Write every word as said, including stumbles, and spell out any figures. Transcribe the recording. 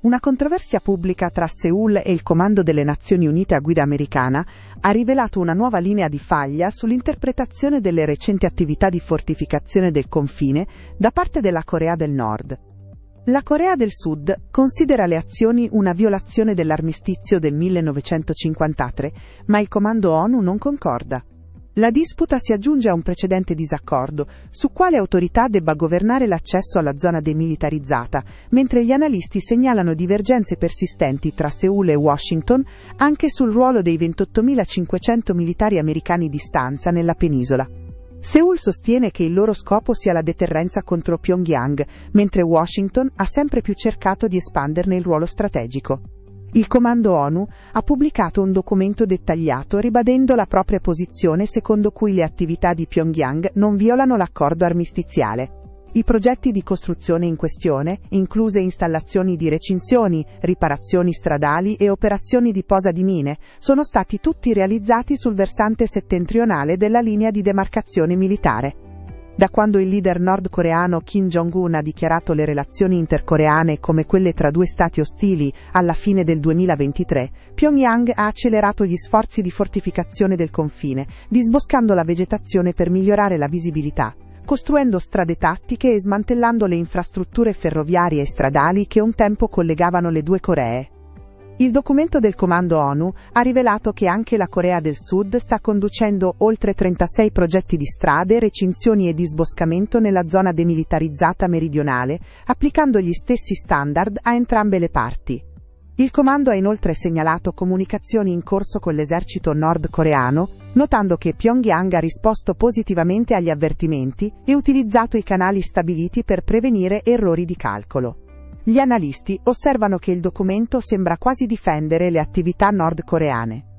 Una controversia pubblica tra Seul e il Comando delle Nazioni Unite a guida americana ha rivelato una nuova linea di faglia sull'interpretazione delle recenti attività di fortificazione del confine da parte della Corea del Nord. La Corea del Sud considera le azioni una violazione dell'armistizio del millenovecentocinquantatré, ma il Comando ONU non concorda. La disputa si aggiunge a un precedente disaccordo su quale autorità debba governare l'accesso alla zona demilitarizzata, mentre gli analisti segnalano divergenze persistenti tra Seul e Washington anche sul ruolo dei ventottomilacinquecento militari americani di stanza nella penisola. Seul sostiene che il loro scopo sia la deterrenza contro Pyongyang, mentre Washington ha sempre più cercato di espanderne il ruolo strategico. Il Comando ONU ha pubblicato un documento dettagliato ribadendo la propria posizione secondo cui le attività di Pyongyang non violano l'accordo armistiziale. I progetti di costruzione in questione, incluse installazioni di recinzioni, riparazioni stradali e operazioni di posa di mine, sono stati tutti realizzati sul versante settentrionale della linea di demarcazione militare. Da quando il leader nordcoreano Kim Jong-un ha dichiarato le relazioni intercoreane come quelle tra due stati ostili alla fine del duemilaventitré, Pyongyang ha accelerato gli sforzi di fortificazione del confine, disboscando la vegetazione per migliorare la visibilità, costruendo strade tattiche e smantellando le infrastrutture ferroviarie e stradali che un tempo collegavano le due Coree. Il documento del Comando ONU ha rivelato che anche la Corea del Sud sta conducendo oltre trentasei progetti di strade, recinzioni e disboscamento nella zona demilitarizzata meridionale, applicando gli stessi standard a entrambe le parti. Il comando ha inoltre segnalato comunicazioni in corso con l'esercito nordcoreano, notando che Pyongyang ha risposto positivamente agli avvertimenti e utilizzato i canali stabiliti per prevenire errori di calcolo. Gli analisti osservano che il documento sembra quasi difendere le attività nordcoreane.